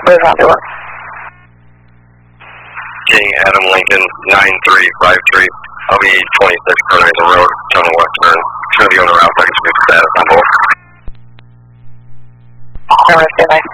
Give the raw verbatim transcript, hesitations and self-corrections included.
Where's Rendezvous? King Adam Lincoln nine three five three. I'll be twenty-six turning the road, turning western. It's going to be on the route, I can speak status on both. Alright, good night.